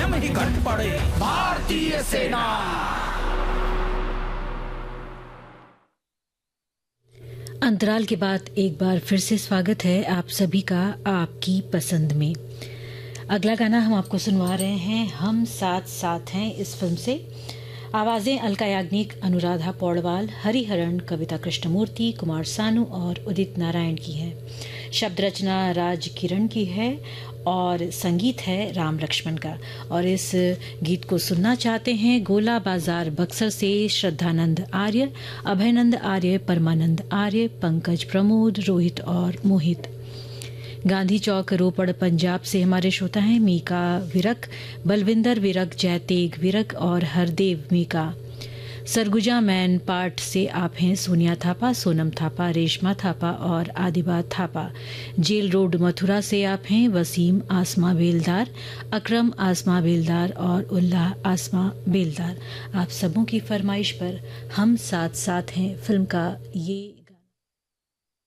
स्वयं ही कट पड़े भारतीय सेना। अंतराल के बाद एक बार फिर से स्वागत है आप सभी का आपकी पसंद में। अगला गाना हम आपको सुनवा रहे हैं हम साथ साथ हैं इस फिल्म से। आवाजें अलका याग्निक, अनुराधा पौडवाल, हरिहरन, कविता कृष्णमूर्ति, कुमार सानू और उदित नारायण की है। शब्द रचना राज किरण की है और संगीत है राम लक्ष्मण का। और इस गीत को सुनना चाहते हैं गोला बाजार बक्सर से श्रद्धानंद आर्य, अभयनंद आर्य, परमानंद आर्य, पंकज प्रमोद, रोहित और मोहित। गांधी चौक रोपड़ पंजाब से हमारे श्रोता हैं मीका विरक, बलविंदर विरक, जयतेग विरक और हरदेव मीका। सरगुजा मैन पार्ट से आप हैं सोनिया थापा, सोनम थापा, रेशमा थापा और आदिबा थापा। जेल रोड मथुरा से आप हैं वसीम आसमा बेलदार, अकरम आसमा बेलदार और उल्लाह आसमा बेलदार। आप सबों की फरमाइश पर हम साथ साथ हैं फिल्म का ये